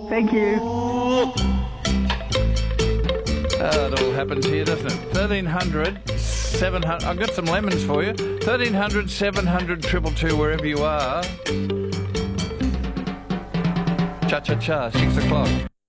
Thank you. It all happens here, doesn't it? 1300 700. I've got some lemons for you. 1300 700 222, wherever you are. Cha-cha-cha, 6 o'clock.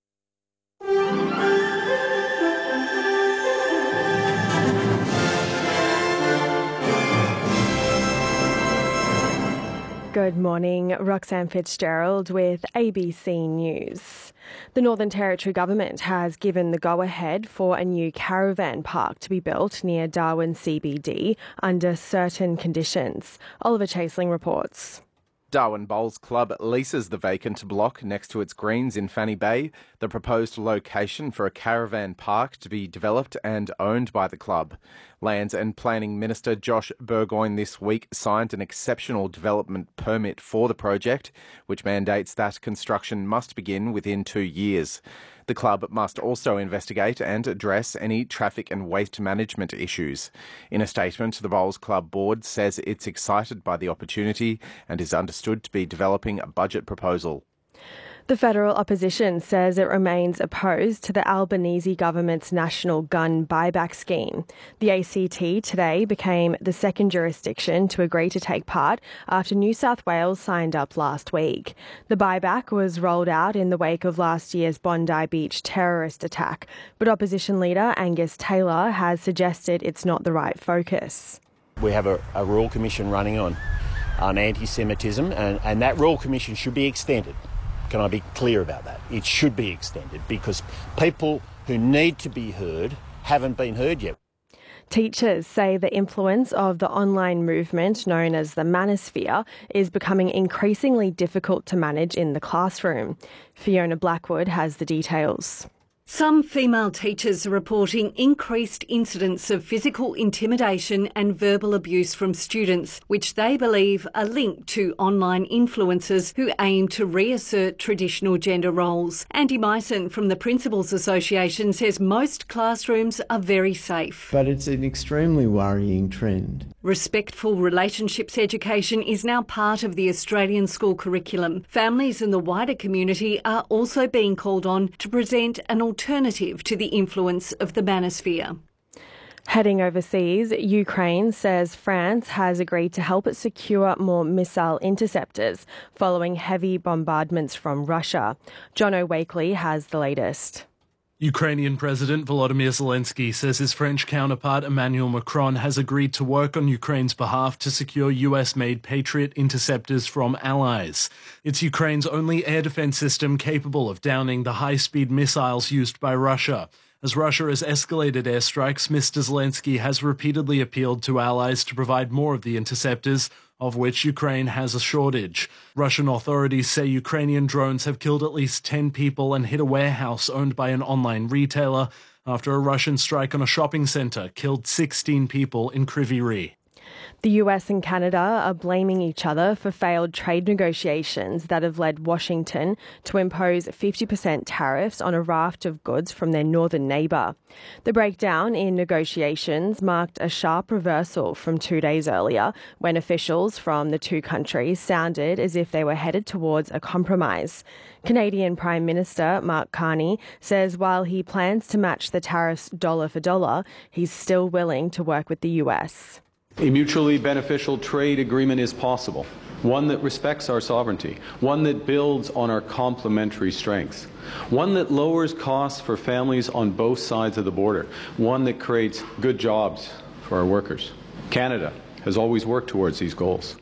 Good morning, Roxanne Fitzgerald with ABC News. The Northern Territory Government has given the go-ahead for a new caravan park to be built near Darwin CBD under certain conditions. Oliver Chaseling reports. Darwin Bowls Club leases the vacant block next to its greens in Fanny Bay, the proposed location for a caravan park to be developed and owned by the club. Lands and Planning Minister Josh Burgoyne this week signed an exceptional development permit for the project, which mandates that construction must begin within 2 years. The club must also investigate and address any traffic and waste management issues. In a statement, the Bowls Club board says it's excited by the opportunity and is understood to be developing a budget proposal. The federal opposition says it remains opposed to the Albanese government's national gun buyback scheme. The ACT today became the second jurisdiction to agree to take part after New South Wales signed up last week. The buyback was rolled out in the wake of last year's Bondi Beach terrorist attack, but opposition leader Angus Taylor has suggested it's not the right focus. We have a Royal Commission running on anti-Semitism, and that Royal Commission should be extended. Can I be clear about that? It should be extended because people who need to be heard haven't been heard yet. Teachers say the influence of the online movement known as the manosphere is becoming increasingly difficult to manage in the classroom. Fiona Blackwood has the details. Some female teachers are reporting increased incidents of physical intimidation and verbal abuse from students, which they believe are linked to online influencers who aim to reassert traditional gender roles. Andy Myson from the Principals Association says most classrooms are very safe. But it's an extremely worrying trend. Respectful relationships education is now part of the Australian school curriculum. Families in the wider community are also being called on to present an alternative to the influence of the manosphere. Heading overseas, Ukraine says France has agreed to help it secure more missile interceptors following heavy bombardments from Russia. John Wakely has the latest. Ukrainian President Volodymyr Zelensky says his French counterpart Emmanuel Macron has agreed to work on Ukraine's behalf to secure US-made Patriot interceptors from allies. It's Ukraine's only air defense system capable of downing the high-speed missiles used by Russia. As Russia has escalated airstrikes, Mr. Zelensky has repeatedly appealed to allies to provide more of the interceptors, of which Ukraine has a shortage. Russian authorities say Ukrainian drones have killed at least 10 people and hit a warehouse owned by an online retailer after a Russian strike on a shopping centre killed 16 people in Kryvyi Rih. The US and Canada are blaming each other for failed trade negotiations that have led Washington to impose 50% tariffs on a raft of goods from their northern neighbour. The breakdown in negotiations marked a sharp reversal from 2 days earlier when officials from the two countries sounded as if they were headed towards a compromise. Canadian Prime Minister Mark Carney says while he plans to match the tariffs dollar for dollar, he's still willing to work with the US. A mutually beneficial trade agreement is possible, one that respects our sovereignty, one that builds on our complementary strengths, one that lowers costs for families on both sides of the border, one that creates good jobs for our workers. Canada has always worked towards these goals.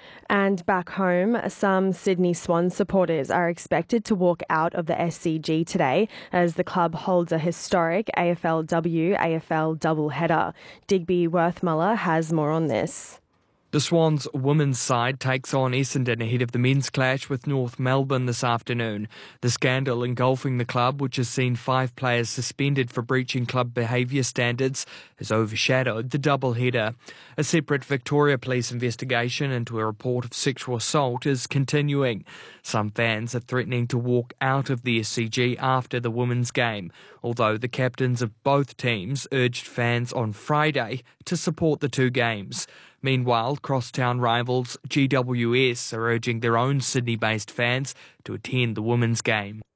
And back home, some Sydney Swans supporters are expected to walk out of the SCG today as the club holds a historic AFLW-AFL doubleheader. Digby Worthmuller has more on this. The Swans women's side takes on Essendon ahead of the men's clash with North Melbourne this afternoon. The scandal engulfing the club, which has seen 5 players suspended for breaching club behaviour standards, has overshadowed the doubleheader. A separate Victoria Police investigation into a report of sexual assault is continuing. Some fans are threatening to walk out of the SCG after the women's game, although the captains of both teams urged fans on Friday to support the two games. Meanwhile, crosstown rivals GWS are urging their own Sydney-based fans to attend the women's game.